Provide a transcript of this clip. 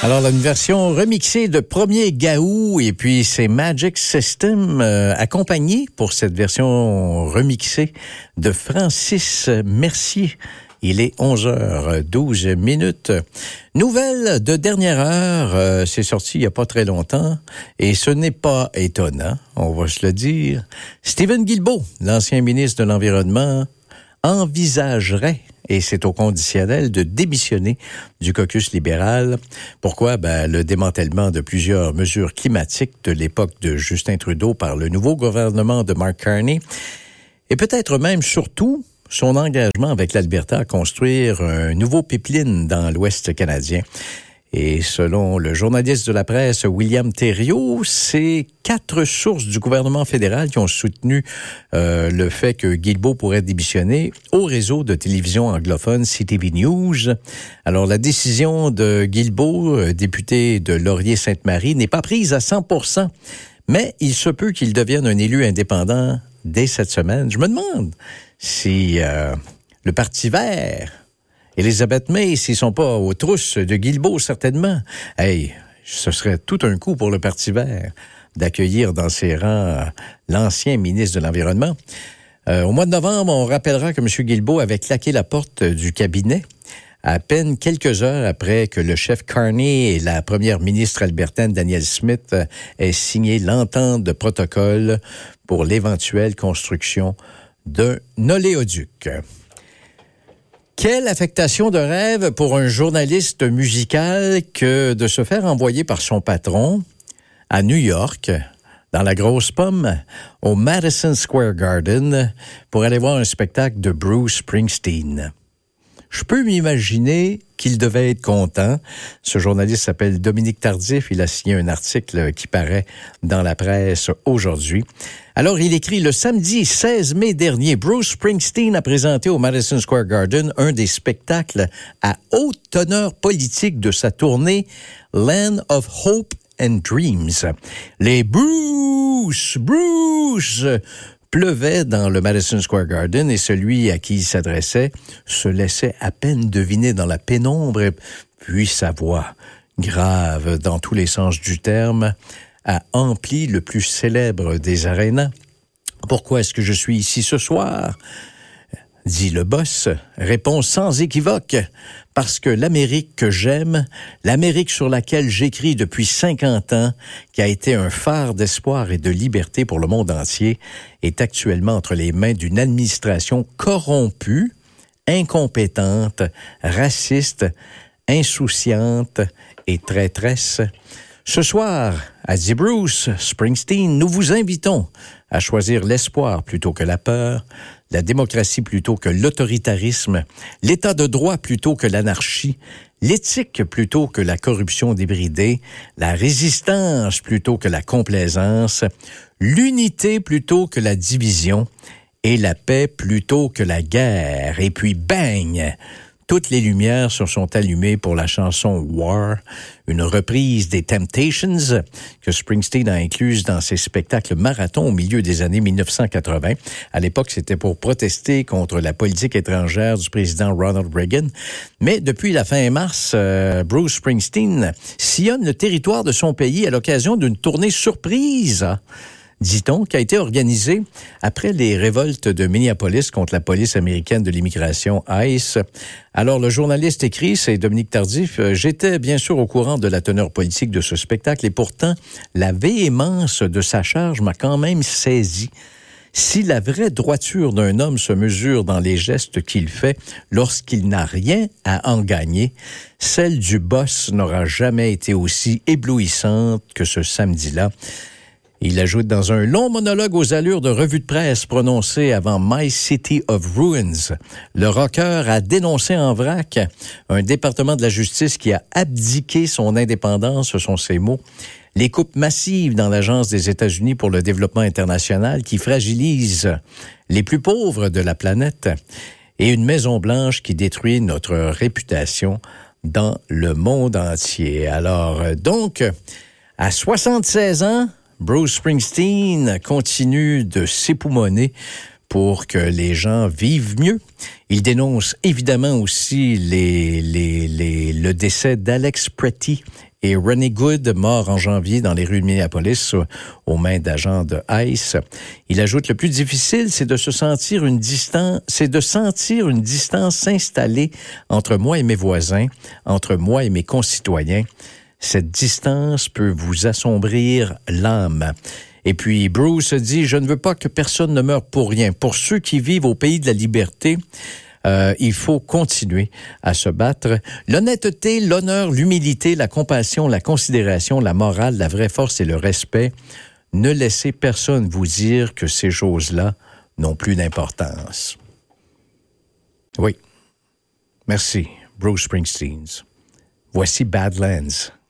Alors, là, une version remixée de Premier Gaou et puis c'est Magic System accompagné pour cette version remixée de Francis Mercier. Il est 11h12. Nouvelle de dernière heure, c'est sorti il n'y a pas très longtemps et ce n'est pas étonnant, on va se le dire. Stephen Guilbeault, l'ancien ministre de l'Environnement, envisagerait, et c'est au conditionnel, de démissionner du caucus libéral. Pourquoi? Le démantèlement de plusieurs mesures climatiques de l'époque de Justin Trudeau par le nouveau gouvernement de Mark Carney et peut-être même surtout son engagement avec l'Alberta à construire un nouveau pipeline dans l'Ouest canadien. Et selon le journaliste de la presse William Thériault, c'est 4 sources du gouvernement fédéral qui ont soutenu le fait que Guilbeault pourrait démissionner au réseau de télévision anglophone CTV News. Alors, la décision de Guilbeault, député de Laurier-Sainte-Marie, n'est pas prise à 100%, mais il se peut qu'il devienne un élu indépendant dès cette semaine. Je me demande si le Parti vert, Elizabeth May, s'ils sont pas aux trousses de Guilbeault, certainement. Hey, ce serait tout un coup pour le Parti vert d'accueillir dans ses rangs l'ancien ministre de l'Environnement. Au mois de novembre, on rappellera que M. Guilbeault avait claqué la porte du cabinet à peine quelques heures après que le chef Carney et la première ministre albertaine Danielle Smith aient signé l'entente de protocole pour l'éventuelle construction d'un oléoduc. Quelle affectation de rêve pour un journaliste musical que de se faire envoyer par son patron à New York, dans la grosse pomme, au Madison Square Garden, pour aller voir un spectacle de Bruce Springsteen. Je peux m'imaginer qu'il devait être content. Ce journaliste s'appelle Dominique Tardif. Il a signé un article qui paraît dans la presse aujourd'hui. Alors, il écrit « Le samedi 16 mai dernier, Bruce Springsteen a présenté au Madison Square Garden un des spectacles à haute teneur politique de sa tournée Land of Hope and Dreams. Les Bruce pleuvait dans le Madison Square Garden et celui à qui il s'adressait se laissait à peine deviner dans la pénombre, puis sa voix, grave dans tous les sens du terme, a empli le plus célèbre des arénas. « Pourquoi est-ce que je suis ici ce soir ?» dit le boss, répond sans équivoque, « Parce que l'Amérique que j'aime, l'Amérique sur laquelle j'écris depuis 50 ans, qui a été un phare d'espoir et de liberté pour le monde entier, est actuellement entre les mains d'une administration corrompue, incompétente, raciste, insouciante et traîtresse. Ce soir, a dit Bruce Springsteen, nous vous invitons à choisir l'espoir plutôt que la peur, la démocratie plutôt que l'autoritarisme, l'état de droit plutôt que l'anarchie, l'éthique plutôt que la corruption débridée, la résistance plutôt que la complaisance, l'unité plutôt que la division et la paix plutôt que la guerre. » Et puis, bang! Toutes les lumières se sont allumées pour la chanson War, une reprise des Temptations que Springsteen a incluse dans ses spectacles marathons au milieu des années 1980. À l'époque, c'était pour protester contre la politique étrangère du président Ronald Reagan. Mais depuis la fin mars, Bruce Springsteen sillonne le territoire de son pays à l'occasion d'une tournée surprise, dit-on, qui a été organisée après les révoltes de Minneapolis contre la police américaine de l'immigration ICE. Alors, le journaliste écrit, c'est Dominique Tardif, « J'étais bien sûr au courant de la teneur politique de ce spectacle et pourtant, la véhémence de sa charge m'a quand même saisi. Si la vraie droiture d'un homme se mesure dans les gestes qu'il fait lorsqu'il n'a rien à en gagner, celle du boss n'aura jamais été aussi éblouissante que ce samedi-là. » Il ajoute dans un long monologue aux allures de revue de presse prononcé avant My City of Ruins. Le rocker a dénoncé en vrac un département de la justice qui a abdiqué son indépendance, ce sont ses mots. Les coupes massives dans l'Agence des États-Unis pour le développement international qui fragilisent les plus pauvres de la planète et une Maison-Blanche qui détruit notre réputation dans le monde entier. Alors, donc, à 76 ans, Bruce Springsteen continue de s'époumoner pour que les gens vivent mieux. Il dénonce évidemment aussi le décès d'Alex Pretty et Ronnie Good, morts en janvier dans les rues de Minneapolis aux mains d'agents de ICE. Il ajoute: le plus difficile, c'est de sentir une distance s'installer entre moi et mes voisins, entre moi et mes concitoyens. Cette distance peut vous assombrir l'âme. Et puis Bruce dit: je ne veux pas que personne ne meure pour rien. Pour ceux qui vivent au pays de la liberté, il faut continuer à se battre. L'honnêteté, l'honneur, l'humilité, la compassion, la considération, la morale, la vraie force et le respect. Ne laissez personne vous dire que ces choses-là n'ont plus d'importance. Oui. Merci, Bruce Springsteen. Voici Badlands.